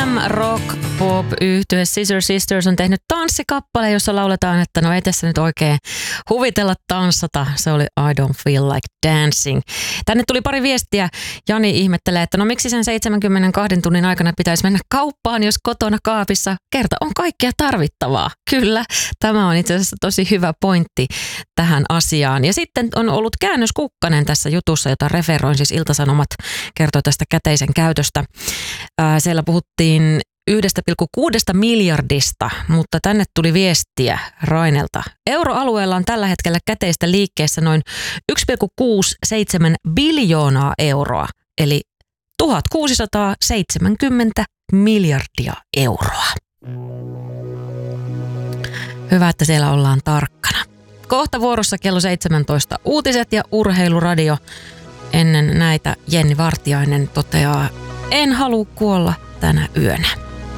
glam rock pop yhtye Scissor Sisters on tehnyt tanssikappale, jossa lauletaan, että no ei tässä nyt oikein huvitella tanssata. Se oli I Don't Feel Like Dancing. Tänne tuli pari viestiä. Jani ihmettelee, että no miksi sen 72 tunnin aikana pitäisi mennä kauppaan, jos kotona kaapissa kerta on kaikkea tarvittavaa. Kyllä, tämä on itse asiassa tosi hyvä pointti tähän asiaan. Ja sitten on ollut käännöskukkanen tässä jutussa, jota referoin, siis Ilta-Sanomat kertoo tästä käteisen käytöstä. Siellä puhuttiin 1,6 miljardista, mutta tänne tuli viestiä Rainelta. Euroalueella on tällä hetkellä käteistä liikkeessä noin 1,67 biljoonaa euroa, eli 1670 miljardia euroa. Hyvä, että siellä ollaan tarkkana. Kohta vuorossa kello 17 uutiset ja urheiluradio. Ennen näitä Jenni Vartiainen toteaa, en halua kuolla tänä yönä.